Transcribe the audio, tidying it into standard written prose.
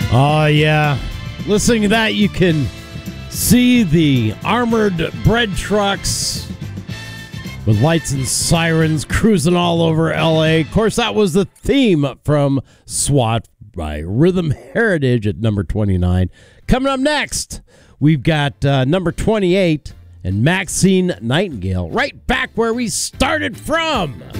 Oh, yeah. Listening to that, you can see the armored bread trucks with lights and sirens cruising all over L.A. Of course, that was the theme from SWAT by Rhythm Heritage at number 29. Coming up next, we've got number 28 and Maxine Nightingale, right back where we started from.